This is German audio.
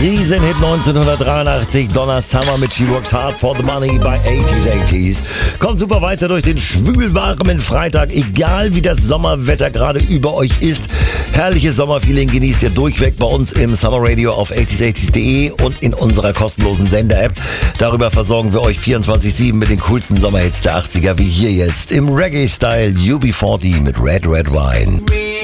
Riesenhit 1983, Donna Summer mit She Works Hard for the Money bei 80s. Kommt super weiter durch den schwülwarmen Freitag, egal wie das Sommerwetter gerade über euch ist. Herrliches Sommerfeeling genießt ihr durchweg bei uns im Summer Radio auf 80s80s.de und in unserer kostenlosen Sender-App. Darüber versorgen wir euch 24/7 mit den coolsten Sommerhits der 80er, wie hier jetzt im Reggae-Style UB40 mit Red Red Wine.